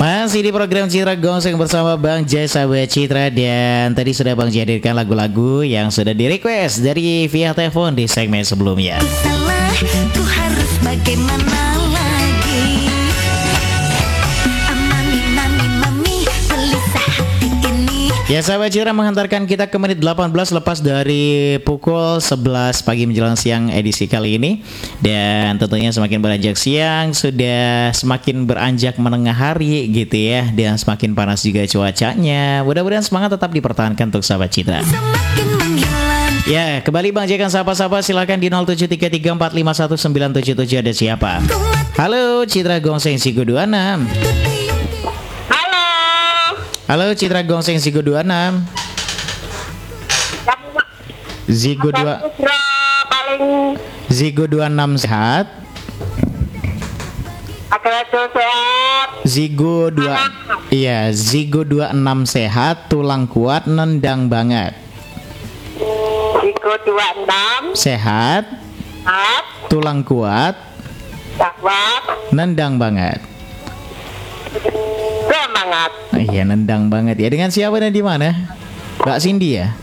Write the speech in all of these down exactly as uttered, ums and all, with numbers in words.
Masih di program Citra Gongseng bersama Bang Jai Sahabat Citra. Dan tadi sudah Bang Jai hadirkan lagu-lagu yang sudah di request dari via telepon di segmen sebelumnya. Ku salah, ku harus bagaimana lagi. Amami, mami, mami, gelisah hati ini. Ya sahabat Citra, menghantarkan kita ke menit delapan belas lepas dari pukul sebelas pagi menjelang siang edisi kali ini. Dan tentunya semakin beranjak siang sudah semakin beranjak menengah hari gitu ya. Dan semakin panas juga cuacanya. Mudah-mudahan semangat tetap dipertahankan untuk sahabat Citra. Semakin menghilang. Ya, kembali Bang Jai kan sapa-sapa, silakan di nol tujuh tiga tiga empat lima satu sembilan tujuh tujuh. Ada siapa? Halo Citra Gongseng Sigo dua enam. Halo. Halo Citra Gongseng Zigo dua enam. Zigo dua Putra paling Zigo dua enam sehat. agak sehat. Zigo dua Iya, Zigo dua enam sehat, tulang kuat, nendang banget. Iko dua enam Sehat, sehat, tulang kuat, kuat, nendang banget. semangat. Iya, nendang banget ya. Dengan siapa dan di mana? Mbak Cindy ya?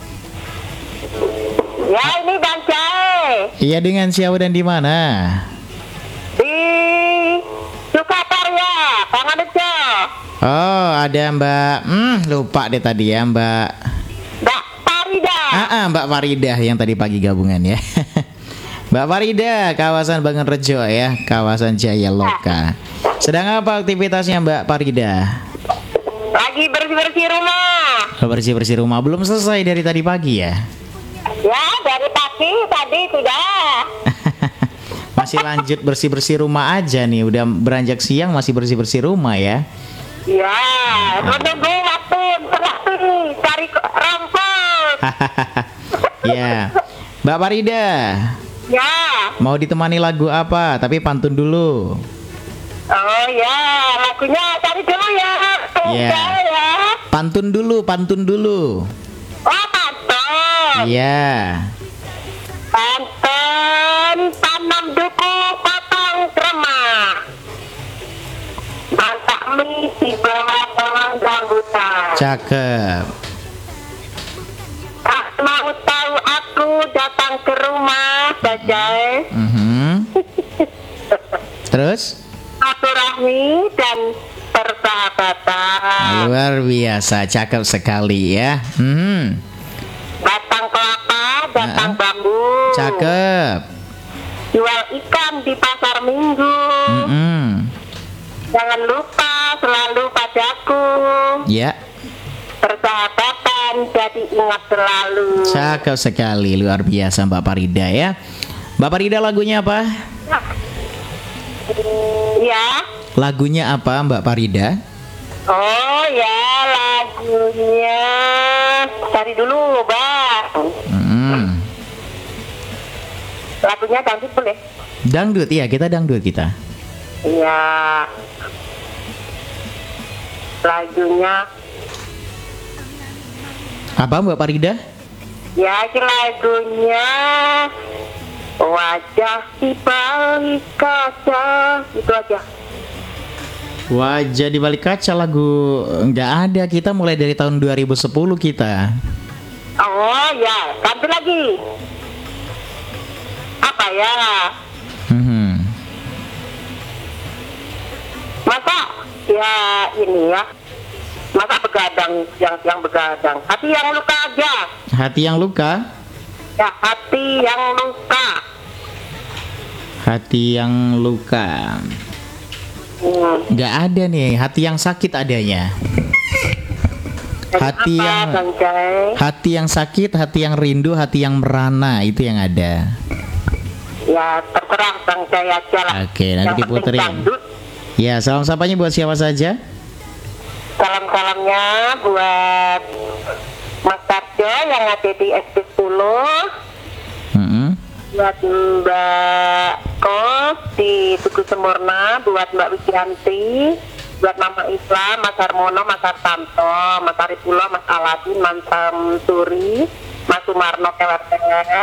Ya ini Bang Jai Iya, dengan siapa dan di mana? di Sukakarya, Panganejo. Oh, ada Mbak. Hmm, lupa deh tadi ya, Mbak. Mbak Farida. Ah, ah, Mbak Farida yang tadi pagi gabungan ya. Mbak Farida, kawasan Bangenrejo ya, kawasan Jaya Loka. Sedang apa aktivitasnya Mbak Farida? Lagi bersih-bersih rumah. Bersih-bersih rumah, belum selesai dari tadi pagi ya? Ya dari pagi tadi sudah. Masih lanjut bersih-bersih rumah aja nih, udah beranjak siang masih bersih-bersih rumah ya? Ya, menunggu waktu waktu cari rumput. Ya, Mbak Farida, Ya. mau ditemani lagu apa? Tapi pantun dulu. Oh ya, lagunya cari dulu ya. Ya. Udah ya. Pantun dulu, pantun dulu. Oh, pantun. Iya. Pantun tanam duku potong krema. Masak mie di bawah pohon rambutan. Cakep. Tak mau tahu aku datang ke rumah Bajai. Mhm. Terus? Silaturahmi dan persahabatan. Luar biasa, cakep sekali ya. Mhm. Batang kelapa, batang Nah. bambu. Cakep. Jual ikan di pasar minggu. Mhm. Jangan lupa selalu padaku. Ya, Persahabatan jadi ingat selalu. cakep sekali, luar biasa Mbak Farida ya. Mbak Farida lagunya apa? Ya. Lagunya apa Mbak Farida? Oh ya, lagunya cari dulu, Bang. Hmm. Lagunya dangdut boleh? Dangdut ya, kita dangdut kita. Iya. Lagunya Apa Mbak Farida? ya, ini lagunya wajah di balik kaca, itu aja. Wajah di balik kaca, lagu nggak ada, kita mulai dari tahun dua ribu sepuluh kita. Oh ya, ganti lagi. Apa ya? Mhm. Masa ya ini ya. Masa begadang, yang yang begadang. Hati yang luka aja. Hati yang luka, Ya, hati yang luka. hati yang luka. Hmm. Nggak ada nih, hati yang sakit adanya. Hati Apa, yang Bang Jai? hati yang sakit, hati yang rindu, hati yang merana, itu yang ada. Ya, terserah Bang Jai aja lah. Oke, nanti Yang penting diputerin. dangdut. Ya, salam sapanya buat siapa saja? Salam-salamnya buat Mas Tarjo yang ada di S D sepuluh, Mhm. buat Mbak Kos di Tugu Semurna, buat Mbak Widianti, buat Mama Islam, Mas Harmono, Mas Hartanto, Mas Arifulo, Mas Aladin, Mas Samsuri, Mas Sumarno, Kewer